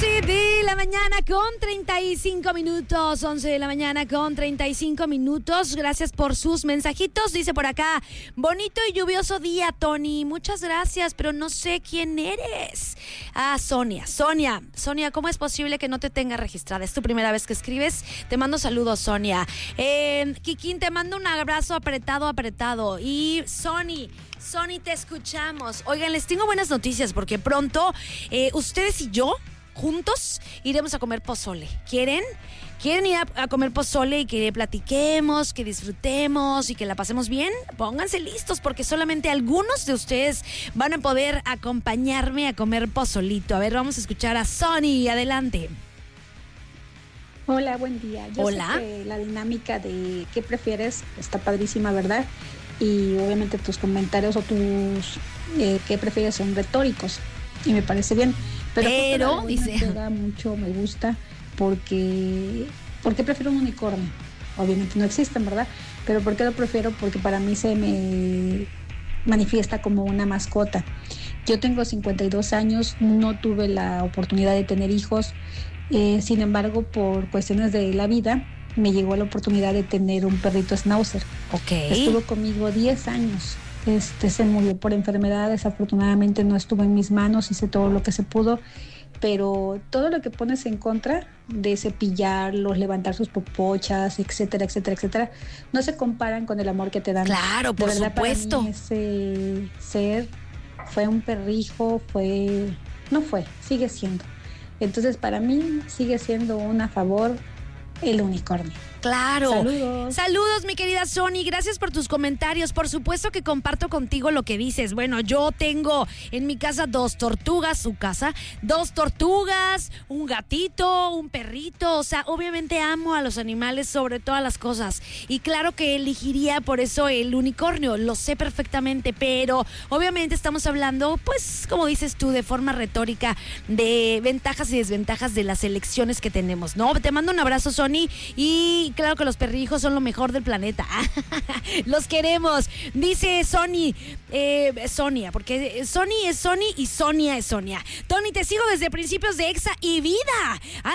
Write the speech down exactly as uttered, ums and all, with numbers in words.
once de la mañana con treinta y cinco minutos. once de la mañana con treinta y cinco minutos. Gracias por sus mensajitos. Dice por acá, bonito y lluvioso día, Tony. Muchas gracias, pero no sé quién eres. Ah, Sonia. Sonia. Sonia, ¿cómo es posible que no te tenga registrada? Es tu primera vez que escribes. Te mando saludos, Sonia. Eh, Kikín, te mando un abrazo apretado, apretado. Y Sony... Sony, te escuchamos. Oigan, les tengo buenas noticias porque pronto eh, ustedes y yo juntos iremos a comer pozole. ¿Quieren? ¿Quieren ir a, a comer pozole y que platiquemos, que disfrutemos y que la pasemos bien? Pónganse listos porque solamente algunos de ustedes van a poder acompañarme a comer pozolito. A ver, vamos a escuchar a Sony. Adelante. Hola, buen día. Yo Hola. sé que la dinámica de qué prefieres está padrísima, ¿verdad? Y obviamente tus comentarios o tus eh, qué prefieres son retóricos y me parece bien, pero, pero dice, me da mucho, me gusta porque porque prefiero un unicornio. Obviamente no existen, ¿verdad? Pero ¿por qué lo prefiero? Porque para mí se me manifiesta como una mascota. Yo tengo cincuenta y dos años, no tuve la oportunidad de tener hijos, eh, sin embargo, por cuestiones de la vida me llegó la oportunidad de tener un perrito schnauzer. Okay. Estuvo conmigo diez años. Este se murió por enfermedad, desafortunadamente no estuvo en mis manos, hice todo lo que se pudo, pero todo lo que pones en contra de cepillarlos, levantar sus popochas, etcétera, etcétera, etcétera, no se comparan con el amor que te dan. Claro, por de verdad, supuesto. Para mí ese ser fue un perrijo, fue, no fue, sigue siendo. Entonces para mí sigue siendo un a favor el unicornio. Claro. Saludos. Saludos, mi querida Sony. Gracias por tus comentarios. Por supuesto que comparto contigo lo que dices. Bueno, yo tengo en mi casa dos tortugas, su casa, dos tortugas, un gatito, un perrito. O sea, obviamente amo a los animales sobre todas las cosas. Y claro que elegiría por eso el unicornio. Lo sé perfectamente, pero obviamente estamos hablando, pues, como dices tú, de forma retórica, de ventajas y desventajas de las elecciones que tenemos, ¿no? Te mando un abrazo, Sony, y claro que los perrijos son lo mejor del planeta. Los queremos. Dice Sony, eh, Sonia, porque Sony es Sony y Sonia es Sonia. Tony, te sigo desde principios de Exa y Vida.